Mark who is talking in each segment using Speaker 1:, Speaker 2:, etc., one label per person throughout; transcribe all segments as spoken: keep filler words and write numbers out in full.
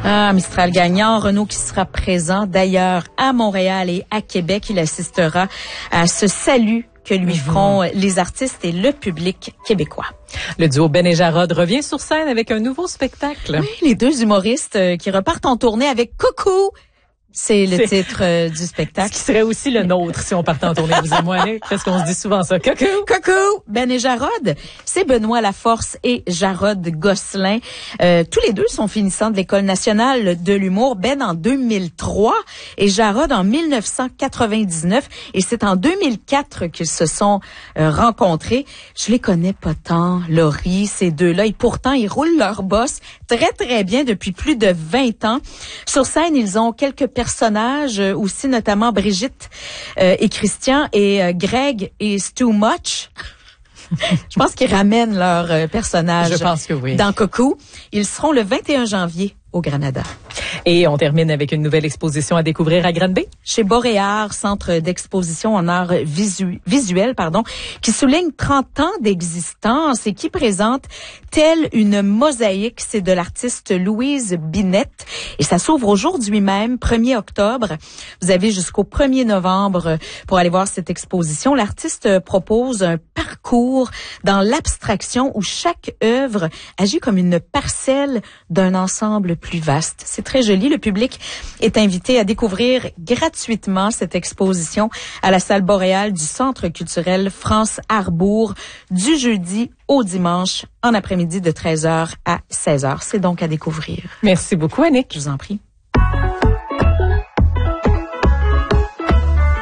Speaker 1: Ah, Mistral gagnant, Renaud qui sera présent d'ailleurs à Montréal et à Québec. Il assistera à ce salut que lui feront mm-hmm. les artistes et le public québécois.
Speaker 2: Le duo Ben et Jarod revient sur scène avec un nouveau spectacle.
Speaker 1: Oui, les deux humoristes euh, qui repartent en tournée avec Coucou. C'est le c'est... titre euh, du spectacle.
Speaker 2: Ce qui serait aussi le nôtre si on partait en tournée, vous et moi, parce qu'on se dit souvent ça. Coucou!
Speaker 1: Coucou! Ben et Jarod, c'est Benoît Laforce et Jarod Gosselin. Euh, tous les deux sont finissants de l'École nationale de l'humour. Ben en deux mille trois et Jarod en mille neuf cent quatre-vingt-dix-neuf. Et c'est en deux mille quatre qu'ils se sont euh, rencontrés. Je les connais pas tant, Laurie, ces deux-là. Et pourtant, ils roulent leur boss très, très bien depuis plus de vingt ans. Sur scène, ils ont quelques personnages aussi, notamment Brigitte euh, et Christian et euh, Greg et Stu Much. Je pense qu'ils ramènent leurs euh, personnages
Speaker 2: Je pense que oui.
Speaker 1: dans Coucou. Ils seront le vingt et un janvier au Granada.
Speaker 2: Et on termine avec une nouvelle exposition à découvrir à Granby.
Speaker 1: Chez Boréard, centre d'exposition en art visu, visuel, pardon, qui souligne trente ans d'existence et qui présente telle une mosaïque. C'est de l'artiste Louise Binette et ça s'ouvre aujourd'hui même, premier octobre. Vous avez jusqu'au premier novembre pour aller voir cette exposition. L'artiste propose un parcours dans l'abstraction où chaque œuvre agit comme une parcelle d'un ensemble plus vaste. C'est très joli. Le public est invité à découvrir gratuitement cette exposition à la salle Boréal du Centre culturel France-Arbour du jeudi au dimanche en après-midi de treize heures à seize heures. C'est donc à découvrir.
Speaker 2: Merci beaucoup, Annick.
Speaker 1: Je vous en prie.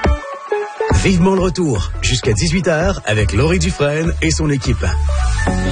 Speaker 3: Vivement le retour jusqu'à dix-huit heures avec Laurie Dufresne et son équipe.